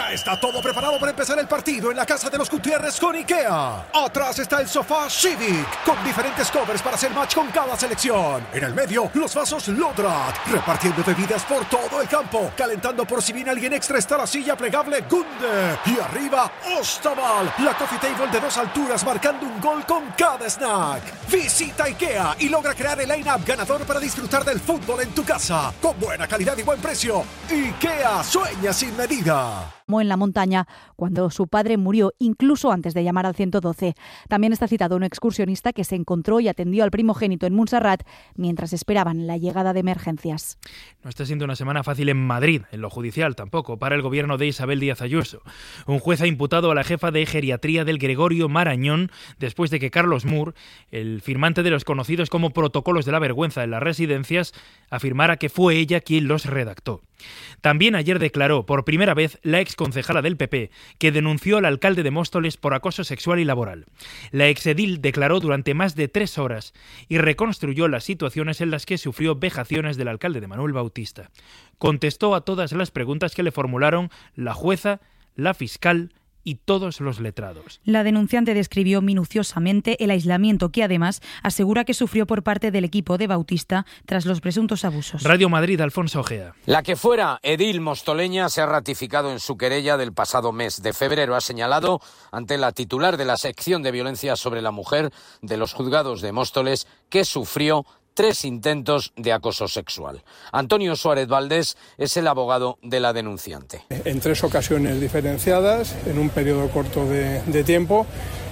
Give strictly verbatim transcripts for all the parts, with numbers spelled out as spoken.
Ya está todo preparado para empezar el partido en la casa de los Gutiérrez con IKEA. Atrás está el sofá Civic, con diferentes covers para hacer match con cada selección. En el medio, los vasos Lodrat, repartiendo bebidas por todo el campo. Calentando por si viene alguien extra está la silla plegable Gunde. Y arriba, Ostaval, la coffee table de dos alturas marcando un gol con cada snack. Visita IKEA y logra crear el line-up ganador para disfrutar del fútbol en tu casa. Con buena calidad y buen precio. IKEA sueña sin medida. En la montaña cuando su padre murió, incluso antes de llamar al ciento doce. También está citado un excursionista que se encontró y atendió al primogénito en Montserrat mientras esperaban la llegada de emergencias. No está siendo una semana fácil en Madrid, en lo judicial tampoco, para el gobierno de Isabel Díaz Ayuso. Un juez ha imputado a la jefa de geriatría del Gregorio Marañón después de que Carlos Moore, el firmante de los conocidos como protocolos de la vergüenza en las residencias, afirmara que fue ella quien los redactó. También ayer declaró por primera vez la exconcejala del P P, que denunció al alcalde de Móstoles por acoso sexual y laboral. La exedil declaró durante más de tres horas y reconstruyó las situaciones en las que sufrió vejaciones del alcalde de Manuel Bautista. Contestó a todas las preguntas que le formularon la jueza, la fiscal y todos los letrados. La denunciante describió minuciosamente el aislamiento que además asegura que sufrió por parte del equipo de Bautista tras los presuntos abusos. Radio Madrid, Alfonso Ojea. La que fuera edil mostoleña se ha ratificado en su querella del pasado mes de febrero. Ha señalado ante la titular de la sección de violencia sobre la mujer de los juzgados de Móstoles que sufrió tres intentos de acoso sexual. Antonio Suárez Valdés es el abogado de la denunciante. En tres ocasiones diferenciadas, en un periodo corto de, de tiempo,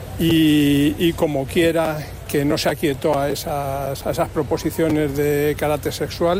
y, y como quiera que no se aquietó a esas, a esas proposiciones de carácter sexual,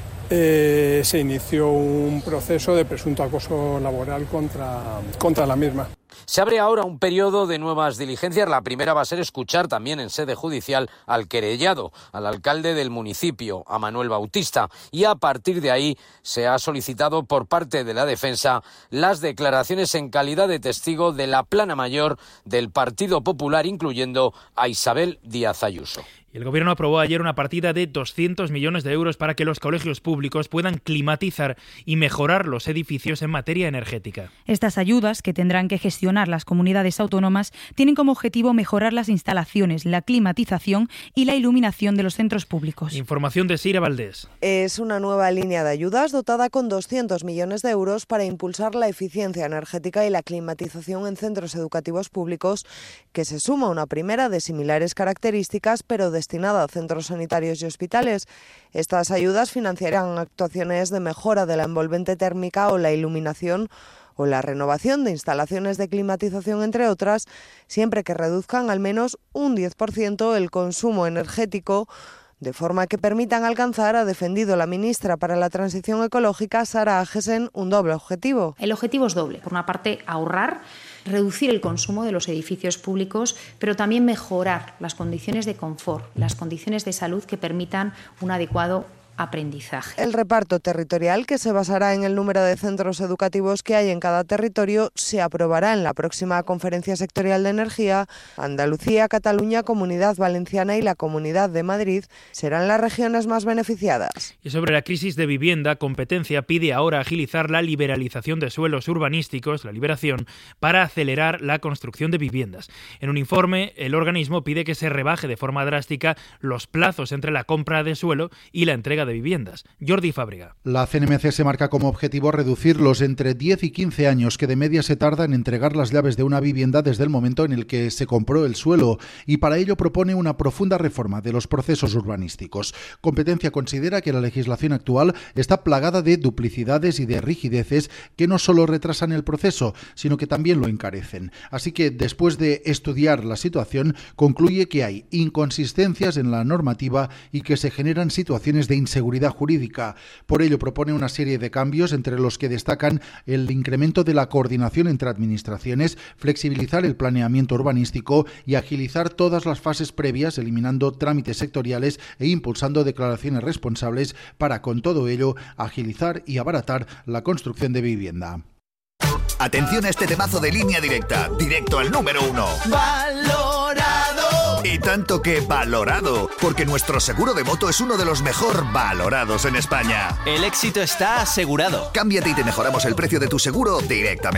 eh, se inició un proceso de presunto acoso laboral contra, contra la misma. Se abre ahora un periodo de nuevas diligencias. La primera va a ser escuchar también en sede judicial al querellado, al alcalde del municipio, a Manuel Bautista. Y a partir de ahí se ha solicitado por parte de la defensa las declaraciones en calidad de testigo de la plana mayor del Partido Popular, incluyendo a Isabel Díaz Ayuso. Y el Gobierno aprobó ayer una partida de doscientos millones de euros para que los colegios públicos puedan climatizar y mejorar los edificios en materia energética. Estas ayudas, que tendrán que gestionar las comunidades autónomas, tienen como objetivo mejorar las instalaciones, la climatización y la iluminación de los centros públicos. Información de Sira Valdés. Es una nueva línea de ayudas dotada con doscientos millones de euros para impulsar la eficiencia energética y la climatización en centros educativos públicos, que se suma a una primera de similares características, pero de destinada a centros sanitarios y hospitales. Estas ayudas financiarán actuaciones de mejora de la envolvente térmica o la iluminación o la renovación de instalaciones de climatización, entre otras, siempre que reduzcan al menos un diez por ciento el consumo energético, de forma que permitan alcanzar, ha defendido la ministra para la Transición Ecológica, Sara Agesen, un doble objetivo. El objetivo es doble. Por una parte, ahorrar, reducir el consumo de los edificios públicos, pero también mejorar las condiciones de confort, las condiciones de salud que permitan un adecuado aprendizaje. El reparto territorial, que se basará en el número de centros educativos que hay en cada territorio, se aprobará en la próxima Conferencia Sectorial de Energía. Andalucía, Cataluña, Comunidad Valenciana y la Comunidad de Madrid serán las regiones más beneficiadas. Y sobre la crisis de vivienda, Competencia pide ahora agilizar la liberalización de suelos urbanísticos, la liberación, para acelerar la construcción de viviendas. En un informe, el organismo pide que se rebaje de forma drástica los plazos entre la compra de suelo y la entrega de viviendas. Jordi Fábrega. La C N M C se marca como objetivo reducir los entre diez y quince años que de media se tarda en entregar las llaves de una vivienda desde el momento en el que se compró el suelo, y para ello propone una profunda reforma de los procesos urbanísticos. Competencia considera que la legislación actual está plagada de duplicidades y de rigideces que no solo retrasan el proceso, sino que también lo encarecen. Así que, después de estudiar la situación, concluye que hay inconsistencias en la normativa y que se generan situaciones de inseguridad seguridad jurídica. Por ello propone una serie de cambios, entre los que destacan el incremento de la coordinación entre administraciones, flexibilizar el planeamiento urbanístico y agilizar todas las fases previas, eliminando trámites sectoriales e impulsando declaraciones responsables para, con todo ello, agilizar y abaratar la construcción de vivienda. Atención a este temazo de Línea Directa, directo al número uno. ¡Valorado! Y tanto que valorado, porque nuestro seguro de moto es uno de los mejor valorados en España. El éxito está asegurado. Cámbiate y te mejoramos el precio de tu seguro directamente.